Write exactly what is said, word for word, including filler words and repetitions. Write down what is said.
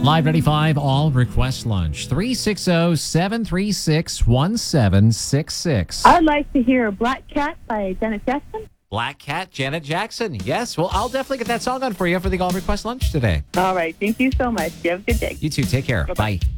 Live ninety-five, all request lunch. three six zero, seven three six, one seven six six. I'd like to hear Black Cat by Janet Jackson. Black Cat, Janet Jackson. Yes, well, I'll definitely get that song on for you for the all request lunch today. All right. Thank you so much. You have a good day. You too. Take care. Bye-bye. Bye.